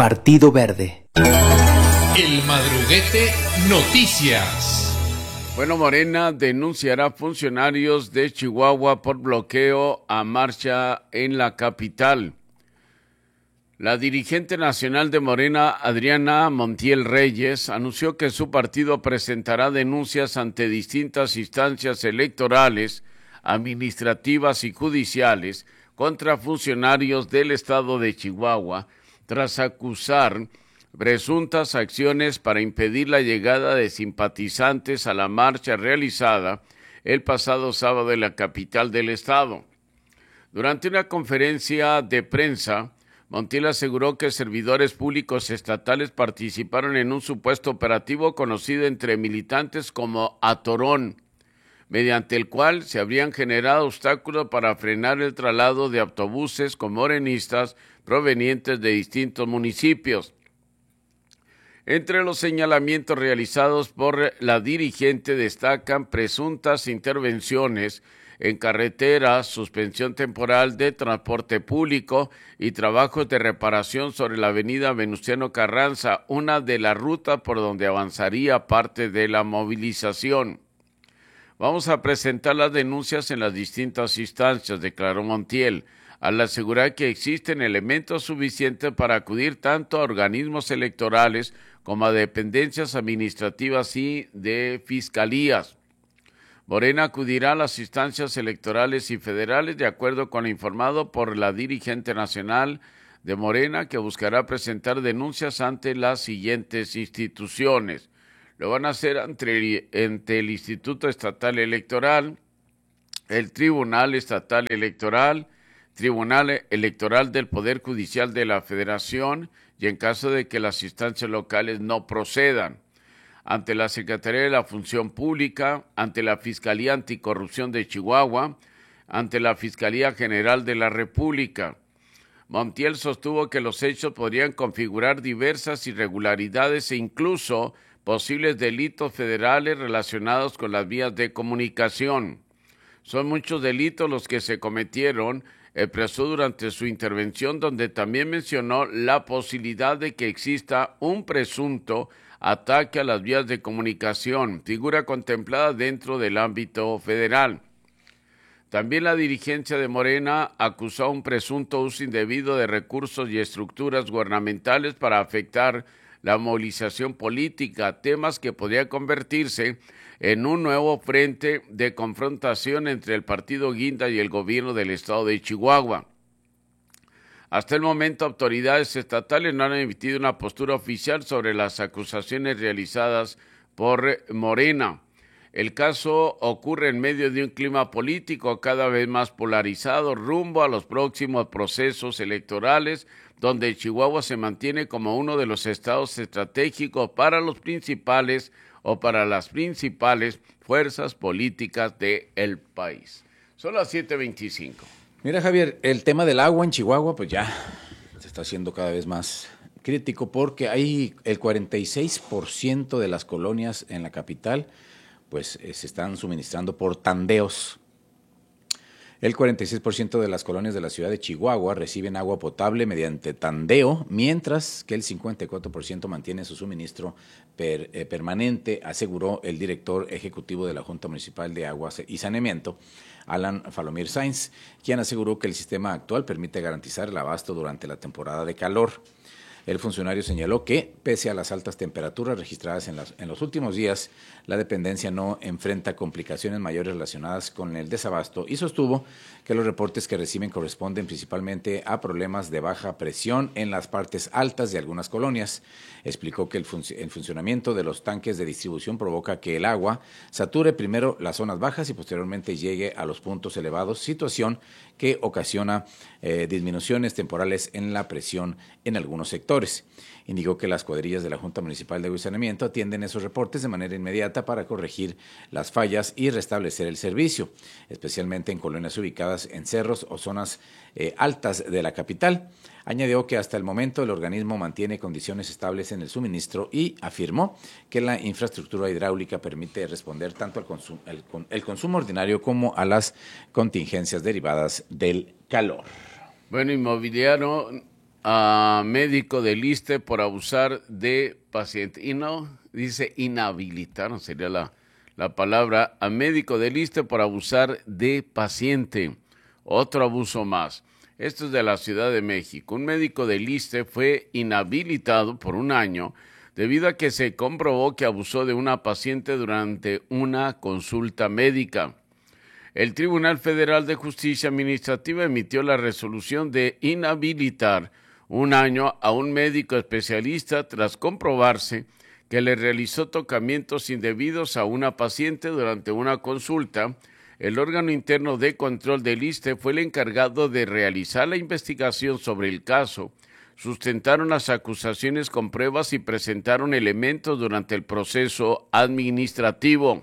Partido Verde. El Madruguete Noticias. Bueno, Morena denunciará funcionarios de Chihuahua por bloqueo a marcha en la capital. La dirigente nacional de Morena, Adriana Montiel Reyes, anunció que su partido presentará denuncias ante distintas instancias electorales, administrativas y judiciales contra funcionarios del estado de Chihuahua, tras acusar presuntas acciones para impedir la llegada de simpatizantes a la marcha realizada el pasado sábado en la capital del estado. Durante una conferencia de prensa, Montiel aseguró que servidores públicos estatales participaron en un supuesto operativo conocido entre militantes como Atorón, mediante el cual se habrían generado obstáculos para frenar el traslado de autobuses con morenistas provenientes de distintos municipios. Entre los señalamientos realizados por la dirigente destacan presuntas intervenciones en carreteras, suspensión temporal de transporte público y trabajos de reparación sobre la avenida Venustiano Carranza, una de las rutas por donde avanzaría parte de la movilización. Vamos a presentar las denuncias en las distintas instancias, declaró Montiel, al asegurar que existen elementos suficientes para acudir tanto a organismos electorales como a dependencias administrativas y de fiscalías. Morena acudirá a las instancias electorales y federales de acuerdo con lo informado por la dirigente nacional de Morena, que buscará presentar denuncias ante las siguientes instituciones. Lo van a hacer ante el Instituto Estatal Electoral, el Tribunal Estatal Electoral, Tribunal Electoral del Poder Judicial de la Federación y en caso de que las instancias locales no procedan, ante la Secretaría de la Función Pública, ante la Fiscalía Anticorrupción de Chihuahua, ante la Fiscalía General de la República. Montiel sostuvo que los hechos podrían configurar diversas irregularidades e incluso posibles delitos federales relacionados con las vías de comunicación. Son muchos delitos los que se cometieron, expresó durante su intervención, donde también mencionó la posibilidad de que exista un presunto ataque a las vías de comunicación, figura contemplada dentro del ámbito federal. También la dirigencia de Morena acusó un presunto uso indebido de recursos y estructuras gubernamentales para afectar la movilización política, temas que podrían convertirse en un nuevo frente de confrontación entre el partido Guinda y el gobierno del estado de Chihuahua. Hasta el momento, autoridades estatales no han emitido una postura oficial sobre las acusaciones realizadas por Morena. El caso ocurre en medio de un clima político cada vez más polarizado rumbo a los próximos procesos electorales, donde Chihuahua se mantiene como uno de los estados estratégicos para las principales fuerzas políticas del país. Son las 7:25. Mira, Javier, el tema del agua en Chihuahua pues ya se está haciendo cada vez más crítico porque hay el 46% de las colonias en la capital pues se están suministrando por tandeos. El 46% de las colonias de la ciudad de Chihuahua reciben agua potable mediante tandeo, mientras que el 54% mantiene su suministro permanente, aseguró el director ejecutivo de la Junta Municipal de Aguas y Saneamiento, Alan Falomir Sainz, quien aseguró que el sistema actual permite garantizar el abasto durante la temporada de calor. El funcionario señaló que, pese a las altas temperaturas registradas en los últimos días, la dependencia no enfrenta complicaciones mayores relacionadas con el desabasto y sostuvo que los reportes que reciben corresponden principalmente a problemas de baja presión en las partes altas de algunas colonias. Explicó que el funcionamiento de los tanques de distribución provoca que el agua sature primero las zonas bajas y posteriormente llegue a los puntos elevados, situación que ocasiona disminuciones temporales en la presión en algunos sectores. Indicó que las cuadrillas de la Junta Municipal de Agua y Saneamiento atienden esos reportes de manera inmediata para corregir las fallas y restablecer el servicio, especialmente en colonias ubicadas en cerros o zonas altas de la capital. Añadió que hasta el momento el organismo mantiene condiciones estables en el suministro y afirmó que la infraestructura hidráulica permite responder tanto al consumo ordinario como a las contingencias derivadas del calor. Bueno, Inmobiliario a médico del ISSSTE por abusar de paciente. Y no, dice inhabilitaron, sería la palabra, a médico del ISSSTE por abusar de paciente. Otro abuso más. Esto es de la Ciudad de México. Un médico del ISSSTE fue inhabilitado por 1 año debido a que se comprobó que abusó de una paciente durante una consulta médica. El Tribunal Federal de Justicia Administrativa emitió la resolución de inhabilitar 1 año a un médico especialista tras comprobarse que le realizó tocamientos indebidos a una paciente durante una consulta. El órgano interno de control del ISSSTE fue el encargado de realizar la investigación sobre el caso. Sustentaron las acusaciones con pruebas y presentaron elementos durante el proceso administrativo.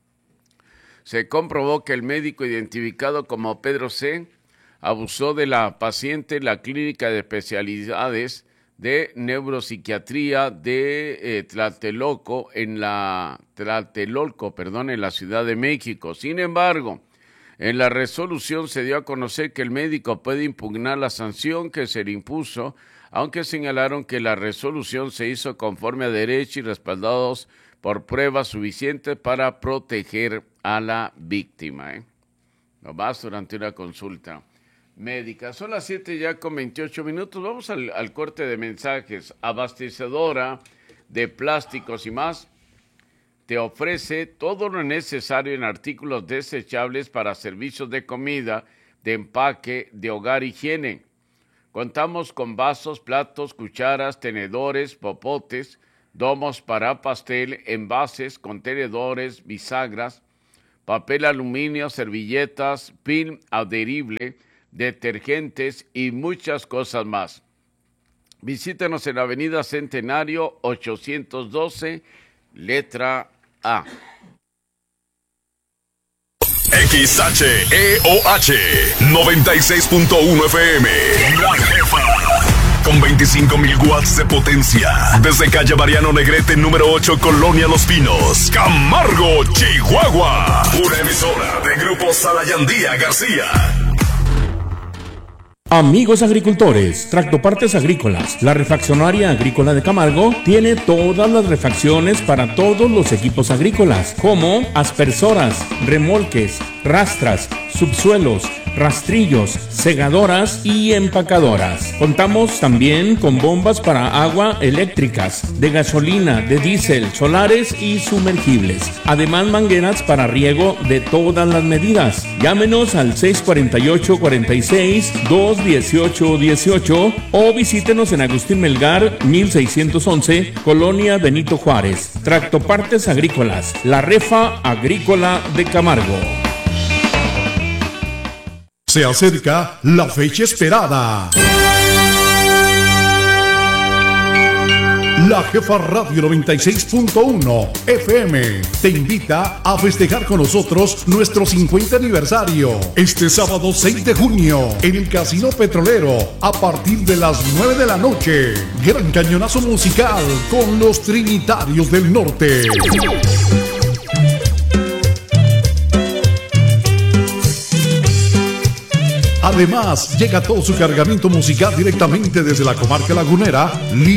Se comprobó que el médico identificado como Pedro C. abusó de la paciente en la clínica de especialidades de neuropsiquiatría de Tlatelolco, en la Ciudad de México. Sin embargo, en la resolución se dio a conocer que el médico puede impugnar la sanción que se le impuso, aunque señalaron que la resolución se hizo conforme a derecho y respaldados por pruebas suficientes para proteger a la víctima. Nomás durante una consulta médica. Son las 7 ya con 28 minutos. Vamos al corte de mensajes. Abastecedora de plásticos y más te ofrece todo lo necesario en artículos desechables para servicios de comida, de empaque, de hogar, higiene. Contamos con vasos, platos, cucharas, tenedores, popotes, domos para pastel, envases, contenedores, bisagras, papel aluminio, servilletas, film adherible, detergentes y muchas cosas más. Visítenos en la Avenida Centenario 812, letra A. XHEOH 96.1 FM. La Jefa. Con 25,000 watts de potencia. Desde calle Mariano Negrete, número 8, Colonia Los Pinos, Camargo, Chihuahua. Una emisora de Grupo Salayandía García. Amigos agricultores, Tractopartes Agrícolas, la refaccionaria agrícola de Camargo tiene todas las refacciones para todos los equipos agrícolas, como aspersoras, remolques, rastras, subsuelos, rastrillos, segadoras y empacadoras. Contamos también con bombas para agua eléctricas, de gasolina, de diésel, solares y sumergibles. Además, mangueras para riego de todas las medidas. Llámenos al 648-46-218-18 o visítenos en Agustín Melgar, 1611, Colonia Benito Juárez. Tractopartes Agrícolas, la refa agrícola de Camargo. Se acerca la fecha esperada. La Jefa Radio 96.1 FM te invita a festejar con nosotros nuestro 50 aniversario. Este sábado 6 de junio en el Casino Petrolero a partir de las 9 de la noche. Gran cañonazo musical con los Trinitarios del Norte. Además, llega todo su cargamento musical directamente desde la comarca lagunera.